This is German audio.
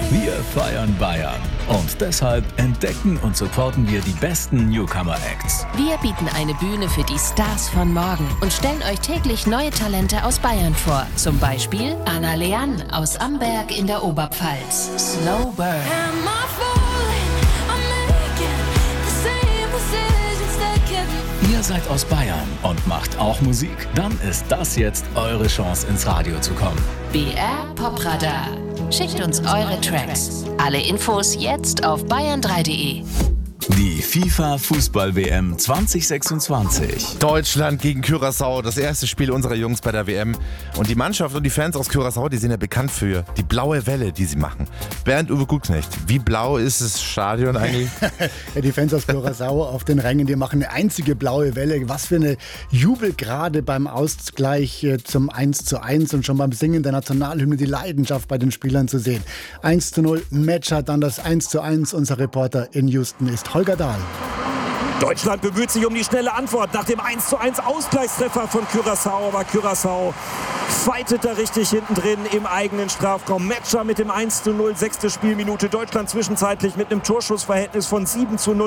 Wir feiern Bayern. Und deshalb entdecken und supporten wir die besten Newcomer-Acts. Wir bieten eine Bühne für die Stars von morgen und stellen euch täglich neue Talente aus Bayern vor. Zum Beispiel Anna Leann aus Amberg in der Oberpfalz. Slow Burn. Ihr seid aus Bayern und macht auch Musik? Dann ist das jetzt eure Chance, ins Radio zu kommen. BR Popradar. Schickt uns eure Tracks. Alle Infos jetzt auf bayern3.de. Die FIFA-Fußball-WM 2026. Deutschland gegen Curaçao, das erste Spiel unserer Jungs bei der WM. Und die Mannschaft und die Fans aus Curaçao, die sind ja bekannt für die blaue Welle, die sie machen. Bernd-Uwe Gutknecht, wie blau ist das Stadion eigentlich? Ja, die Fans aus Curaçao auf den Rängen, die machen eine einzige blaue Welle. Was für eine Jubel gerade beim Ausgleich zum 1:1 und schon beim Singen der Nationalhymne die Leidenschaft bei den Spielern zu sehen. 1:0 Matcher, dann das 1:1. Unser Reporter in Houston ist Holger Dahl. Deutschland bemüht sich um die schnelle Antwort nach dem 1:1 Ausgleichstreffer von Curaçao. Aber Curaçao fightet da richtig hinten drin im eigenen Strafraum. Matcher mit dem 1:0, 6. Spielminute. Deutschland zwischenzeitlich mit einem Torschussverhältnis von 7:0.